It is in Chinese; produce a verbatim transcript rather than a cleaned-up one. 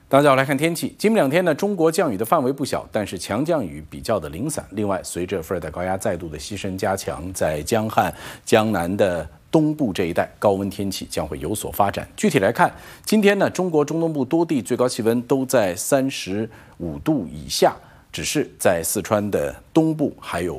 大家好，来看天气。今明两天呢，中国降雨的范围不小，但是强降雨比较的零散。另外，随着副热带高压再度的西伸加强，在江汉、江南的东部这一带，高温天气将会有所发展。具体来看，今天呢，中国中东部多地最高气温都在三十五度以下，只是在四川的东部还有